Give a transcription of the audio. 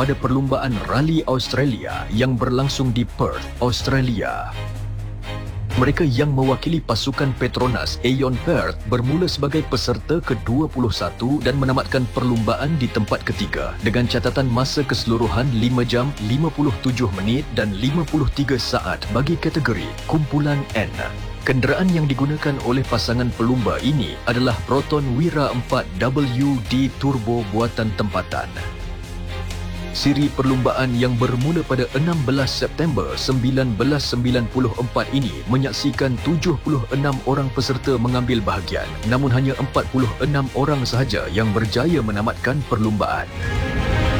pada perlumbaan Rally Australia yang berlangsung di Perth, Australia. Mereka yang mewakili pasukan Petronas Aeon Perth bermula sebagai peserta ke-21 dan menamatkan perlumbaan di tempat ketiga dengan catatan masa keseluruhan 5 jam 57 minit dan 53 saat bagi kategori kumpulan N. Kenderaan yang digunakan oleh pasangan pelumba ini adalah Proton Wira 4WD Turbo buatan tempatan. Siri perlumbaan yang bermula pada 16 September 1994 ini menyaksikan 76 orang peserta mengambil bahagian, namun hanya 46 orang sahaja yang berjaya menamatkan perlumbaan.